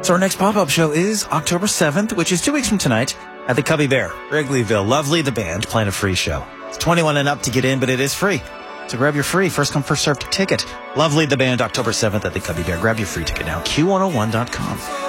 So our next pop-up show is October 7th, which is 2 weeks from tonight at the Cubby Bear, Wrigleyville. Lovely, the band, playing a free show. It's 21 and up to get in, but it is free. So grab your free first come, first served ticket. Lovely, the band, October 7th at the Cubby Bear. Grab your free ticket now, Q101.com.